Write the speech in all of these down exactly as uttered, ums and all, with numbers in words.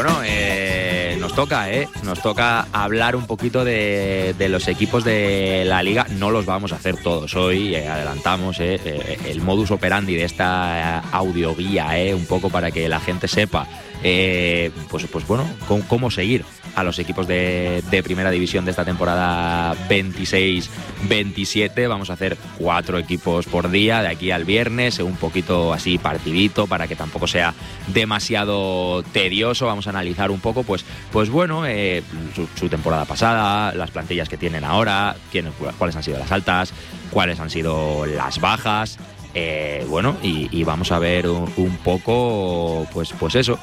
bueno, eh, nos toca, ¿eh? Nos toca hablar un poquito de, de los equipos de la Liga. No los vamos a hacer todos hoy, eh, adelantamos eh, eh, el modus operandi de esta audioguía, eh, un poco para que la gente sepa, eh, pues, pues bueno, cómo, cómo seguir a los equipos de, de primera división de esta temporada veintiséis veintisiete. Vamos a hacer cuatro equipos por día de aquí al viernes, un poquito así partidito para que tampoco sea demasiado tedioso. Vamos a analizar un poco, pues, pues bueno, eh, su, su temporada pasada, las plantillas que tienen ahora, quiénes, cuáles han sido las altas, cuáles han sido las bajas, eh, bueno, y, y vamos a ver un, un poco, pues, pues eso.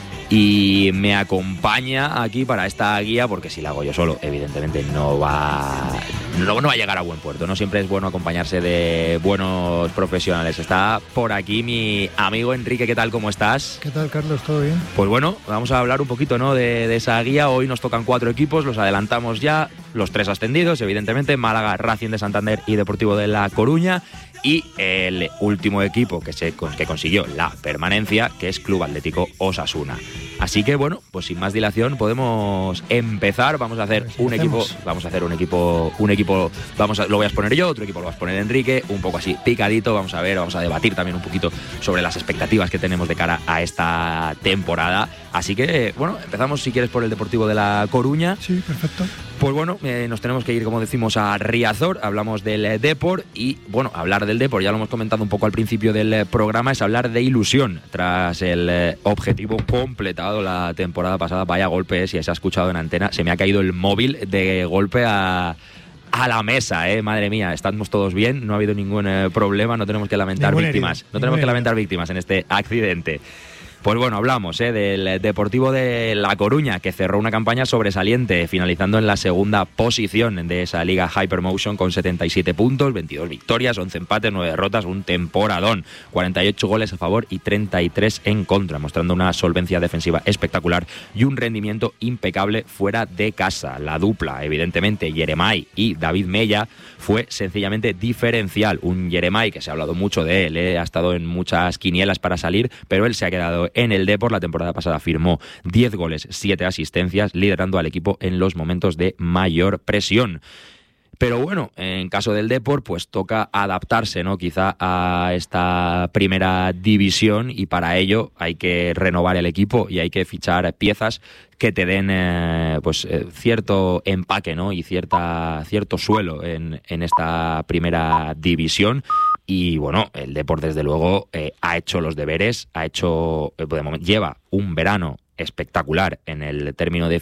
Y me acompaña aquí para esta guía, porque si la hago yo solo, evidentemente no va, no, no va a llegar a buen puerto. No siempre es bueno acompañarse de buenos profesionales. Está por aquí mi amigo Enrique. ¿Qué tal? ¿Cómo estás? ¿Qué tal, Carlos? ¿Todo bien? Pues bueno, vamos a hablar un poquito, ¿no?, de, de esa guía. Hoy nos tocan cuatro equipos, los adelantamos ya, los tres ascendidos, evidentemente, Málaga, Racing de Santander y Deportivo de La Coruña. Y el último equipo que, se, que consiguió la permanencia, que es Club Atlético Osasuna. Así que bueno, pues sin más dilación podemos empezar. Vamos a hacer pues un equipo, vamos a hacer un equipo, un equipo, vamos a, lo voy a exponer yo, otro equipo lo va a exponer Enrique, un poco así picadito. Vamos a ver, vamos a debatir también un poquito sobre las expectativas que tenemos de cara a esta temporada. Así que bueno, empezamos si quieres por el Deportivo de La Coruña. Sí, perfecto. Pues bueno, eh, nos tenemos que ir, como decimos, a Riazor. Hablamos del eh, Depor y, bueno, hablar del Depor, ya lo hemos comentado un poco al principio del eh, programa, es hablar de ilusión tras el eh, objetivo completado la temporada pasada. Vaya golpe, eh, si se ha escuchado en antena, se me ha caído el móvil de golpe a... a la mesa, eh, madre mía, estamos todos bien, no ha habido ningún eh, problema, no tenemos que lamentar Ningún víctimas, herido, no tenemos que herido. lamentar víctimas en este accidente. Pues bueno, hablamos eh, del Deportivo de La Coruña, que cerró una campaña sobresaliente, finalizando en la segunda posición de esa Liga Hypermotion con setenta y siete puntos, veintidós victorias, once empates, nueve derrotas, un temporadón, cuarenta y ocho goles a favor y treinta y tres en contra, mostrando una solvencia defensiva espectacular y un rendimiento impecable fuera de casa. La dupla, evidentemente, Yeremay y David Mella, fue sencillamente diferencial. Un Yeremay que se ha hablado mucho de él, eh, ha estado en muchas quinielas para salir, pero él se ha quedado en el Depor. La temporada pasada firmó diez goles, siete asistencias, liderando al equipo en los momentos de mayor presión. Pero bueno, en caso del Depor, pues toca adaptarse, ¿no?, quizá a esta primera división, y para ello hay que renovar el equipo y hay que fichar piezas que te den eh, pues eh, cierto empaque, ¿no?, y cierta cierto suelo en, en esta primera división. Y bueno, el Depor desde luego eh, ha hecho los deberes, ha hecho, eh, de momento, lleva un verano espectacular en el término de